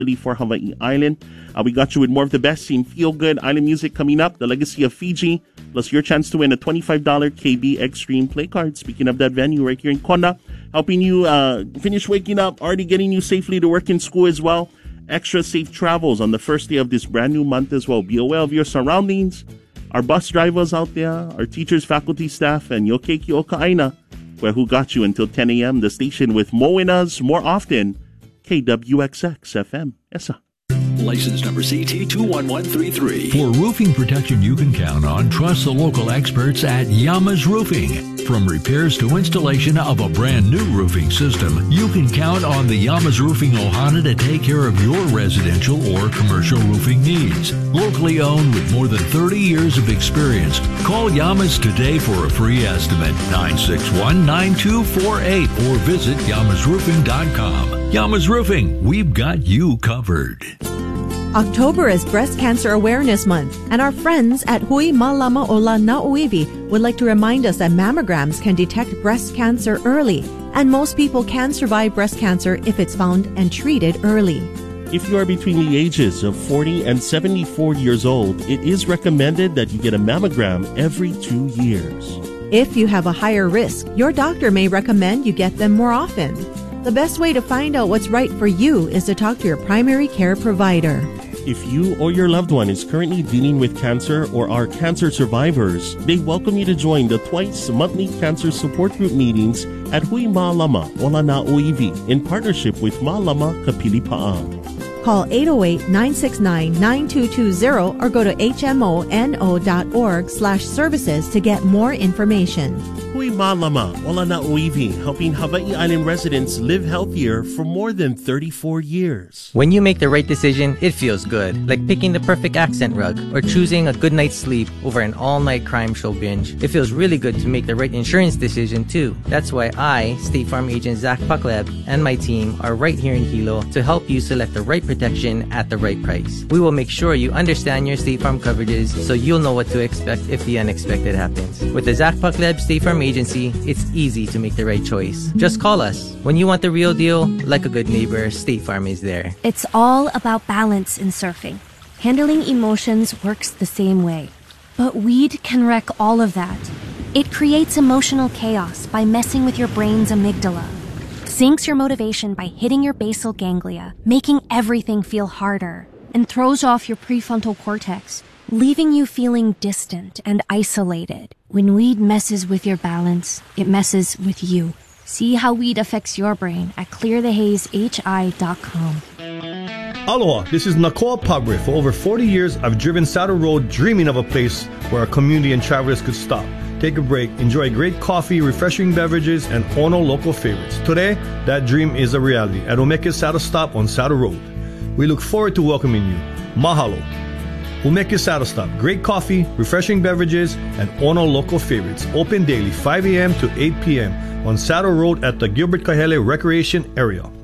for Hawaii Island. We got you with more of the best in feel-good island music coming up, The Legacy of Fiji, plus your chance to win a $25 KB Extreme play card. Speaking of that venue right here in Kona, helping you finish waking up, already getting you safely to work and school as well. Extra safe travels on the first day of this brand new month as well. Be aware of your surroundings. Our bus drivers out there, our teachers, faculty, staff, and Yokeiki Oka'aina, where who got you until 10 a.m. The station with more winners more often. KWXX FM. Yes, sir. License number CT21133. For roofing protection you can count on, trust the local experts at Yama's Roofing. From repairs to installation of a brand new roofing system, you can count on the Yama's Roofing Ohana to take care of your residential or commercial roofing needs. Locally owned with more than 30 years of experience, call Yama's today for a free estimate, 961-9248, or visit yamasroofing.com. Yama's Roofing, we've got you covered. October is Breast Cancer Awareness Month, and our friends at Hui Malama Ola Nauivi would like to remind us that mammograms can detect breast cancer early, and most people can survive breast cancer if it's found and treated early. If you are between the ages of 40 and 74 years old, it is recommended that you get a mammogram every 2 years. If you have a higher risk, your doctor may recommend you get them more often. The best way to find out what's right for you is to talk to your primary care provider. If you or your loved one is currently dealing with cancer or are cancer survivors, they welcome you to join the twice monthly cancer support group meetings at Hui Malama Ola Nauivi in partnership with Malama Kapilipa'a. Call 808-969-9220 or go to hmono.org/services to get more information. Hui Malama Ola Nauivi, helping Hawaii Island residents live healthier for more than 34 years. When you make the right decision, it feels good. Like picking the perfect accent rug or choosing a good night's sleep over an all-night crime show binge. It feels really good to make the right insurance decision too. That's why I, State Farm Agent Zach Puckleb, and my team are right here in Hilo to help you select the right protection at the right price. We will make sure you understand your State Farm coverages so you'll know what to expect if the unexpected happens. With the Zach Puckleb State Farm Agency, it's easy to make the right choice. Just call us. When you want the real deal, like a good neighbor, State Farm is there. It's all about balance in surfing. Handling emotions works the same way. But weed can wreck all of that. It creates emotional chaos by messing with your brain's amygdala. Sinks your motivation by hitting your basal ganglia, making everything feel harder, and throws off your prefrontal cortex, leaving you feeling distant and isolated. When weed messes with your balance, it messes with you. See how weed affects your brain at clearthehazehi.com. Aloha, this is Nakoa Pabre. For over 40 years, I've driven Saddle Road dreaming of a place where our community and travelers could stop, take a break, enjoy great coffee, refreshing beverages, and honor local favorites. Today, that dream is a reality at Umeke Saddle Stop on Saddle Road. We look forward to welcoming you. Mahalo. Umeke Saddle Stop. Great coffee, refreshing beverages, and honor local favorites. Open daily 5 a.m. to 8 p.m. on Saddle Road at the Gilbert Kahele Recreation Area.